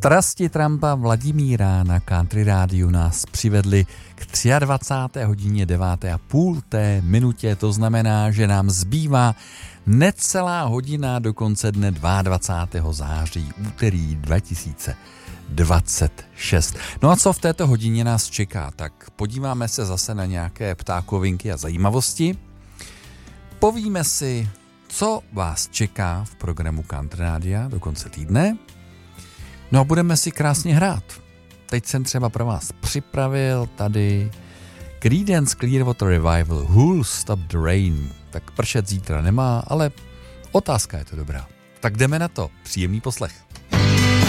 Strasti Trumpa Vladimíra na Country Rádiu nás přivedli k 23. hodině 9,5 minutě, to znamená, že nám zbývá necelá hodina do konce dne 22. září, úterý 2026. No a co v této hodině nás čeká? Tak podíváme se zase na nějaké ptákovinky a zajímavosti. Povíme si, co vás čeká v programu Country Rádia do konce týdne. No a budeme si krásně hrát. Teď jsem třeba pro vás připravil tady Creedence Clearwater Revival Who'll Stop the Rain. Tak pršet zítra nemá, ale otázka je to dobrá. Tak jdeme na to. Příjemný poslech.